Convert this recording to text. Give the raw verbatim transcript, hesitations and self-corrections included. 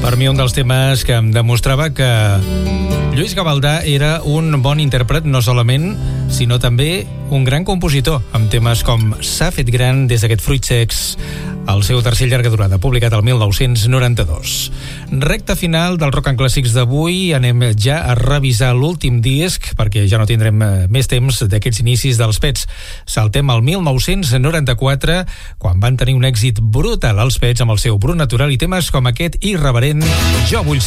Per mi un dels temes que em demostrava que Lluís Gavaldà era un bon intèrpret no solament, sinó també un gran compositor, amb temes com S'ha fet gran des d'aquest Fruits secs, el seu tercer llarga durada, publicat el mil nou-cents noranta-dos. Recta final del Rock and Clàssics d'avui, anem ja a revisar l'últim disc, perquè ja no tindrem més temps d'aquests inicis dels Pets. Saltem al mil nou-cents noranta-quatre, quan van tenir un èxit brutal els Pets amb el seu brut natural i temes com aquest irreverent Jo vull